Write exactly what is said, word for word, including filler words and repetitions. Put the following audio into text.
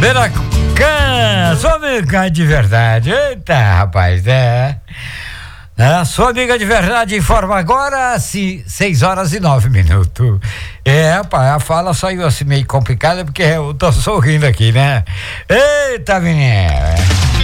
Beracan, sua amiga de verdade. Eita, rapaz, é. É, sua amiga de verdade informa agora, se seis horas e nove minutos. É, rapaz, a fala saiu assim meio complicada porque eu tô sorrindo aqui, né? Eita, menina.